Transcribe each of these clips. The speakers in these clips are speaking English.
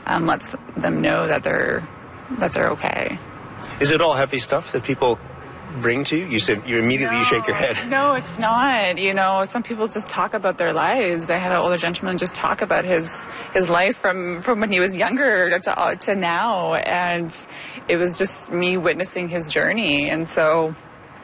lets them know that they're okay. Is it all heavy stuff that people bring to you? You said you shake your head. No, it's not. Some people just talk about their lives. I had an older gentleman just talk about his life from when he was younger to now, and it was just me witnessing his journey. And so,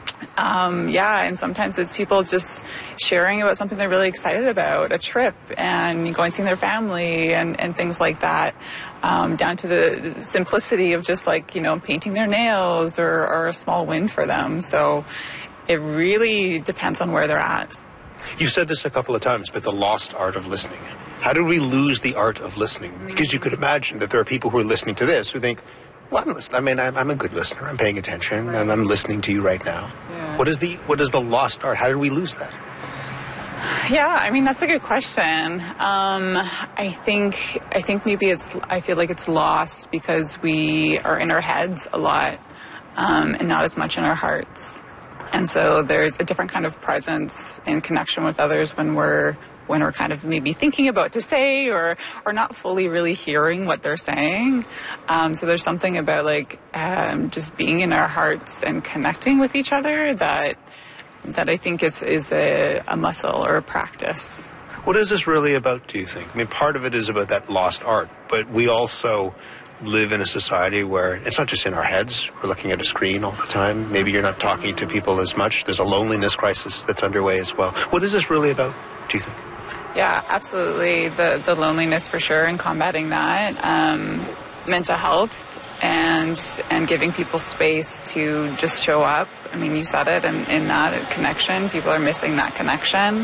and sometimes it's people just sharing about something they're really excited about, a trip, and going seeing their family and things like that, down to the simplicity of just painting their nails or a small win for them. So it really depends on where they're at. You've said this a couple of times, but the lost art of listening. How did we lose the art of listening? Because you could imagine that there are people who are listening to this who think, well, I'm listening. I mean, I'm a good listener. I'm paying attention, and I'm listening to you right now. Yeah. What is the lost art? How did we lose that? Yeah, I mean, that's a good question. I think maybe I feel like it's lost because we are in our heads a lot, and not as much in our hearts. And so there's a different kind of presence and connection with others when we're kind of maybe thinking about what to say or not fully really hearing what they're saying. So there's something about just being in our hearts and connecting with each other that I think is a muscle or a practice. What is this really about, do you think? I mean, part of it is about that lost art, but we also live in a society where it's not just in our heads. We're looking at a screen all the time. Maybe you're not talking to people as much. There's a loneliness crisis that's underway as well. What is this really about, do you think? Yeah, absolutely. The loneliness for sure, and combating that. Mental health and giving people space to just show up. I mean, you said it, and in that connection, people are missing that connection.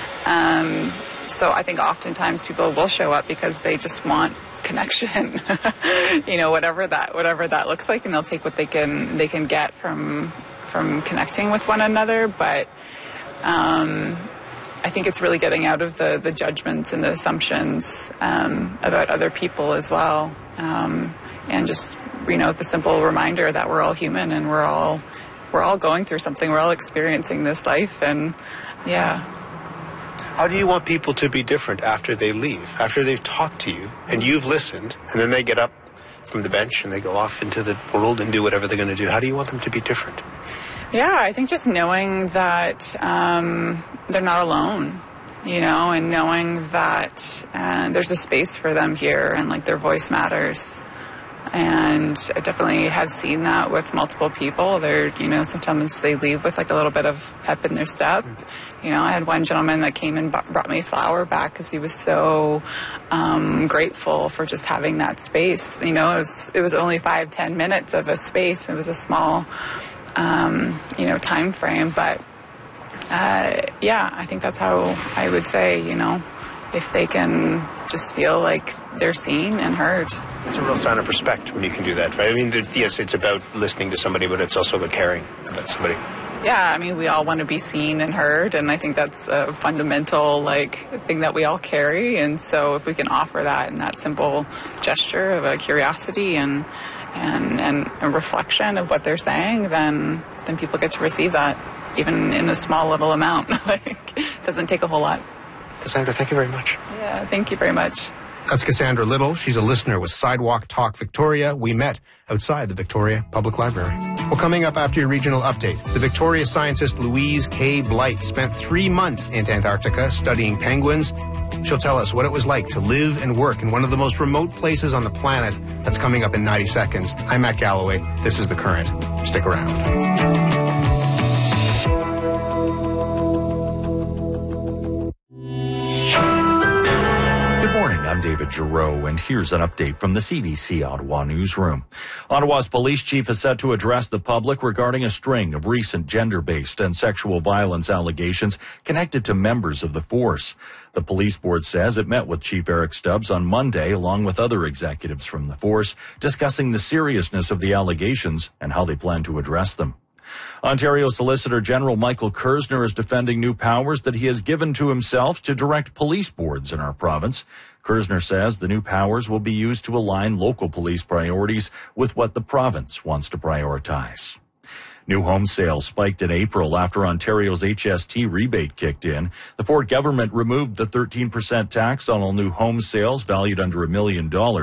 So I think oftentimes people will show up because they just want connection, whatever that looks like, and they'll take what they can get from connecting with one another. But I think it's really getting out of the judgments and the assumptions about other people as well, and just the simple reminder that we're all human and we're all going through something. We're all experiencing this life, and yeah. How do you want people to be different after they leave, after they've talked to you and you've listened, and then they get up from the bench and they go off into the world and do whatever they're going to do? How do you want them to be different? Yeah, I think just knowing that they're not alone, and knowing that there's a space for them here, and their voice matters. And I definitely have seen that with multiple people. They're, sometimes they leave with a little bit of pep in their step. I had one gentleman that came and brought me a flower back because he was so grateful for just having that space. It was only 5-10 minutes of a space. It was a small, time frame. But, I think that's how I would say, if they can just feel like they're seen and heard. It's a real sign of respect when you can do that, right? I mean, yes, it's about listening to somebody, but it's also about caring about somebody. Yeah, I mean, we all want to be seen and heard, and I think that's a fundamental, thing that we all carry. And so if we can offer that in that simple gesture of a curiosity and a reflection of what they're saying, then people get to receive that, even in a small little amount. It doesn't take a whole lot. Cassandra, thank you very much. Yeah, thank you very much. That's Cassandra Little. She's a listener with Sidewalk Talk Victoria. We met outside the Victoria Public Library. Well, coming up after your regional update, the Victoria scientist Louise K. Blight spent 3 months in Antarctica studying penguins. She'll tell us what it was like to live and work in one of the most remote places on the planet. That's coming up in 90 seconds. I'm Matt Galloway. This is The Current. Stick around. I'm David Giroux, and here's an update from the CBC Ottawa newsroom. Ottawa's police chief is set to address the public regarding a string of recent gender-based and sexual violence allegations connected to members of the force. The police board says it met with Chief Eric Stubbs on Monday, along with other executives from the force, discussing the seriousness of the allegations and how they plan to address them. Ontario Solicitor General Michael Kersner is defending new powers that he has given to himself to direct police boards in our province. Kersner says the new powers will be used to align local police priorities with what the province wants to prioritize. New home sales spiked in April after Ontario's HST rebate kicked in. The Ford government removed the 13% tax on all new home sales valued under $1 million.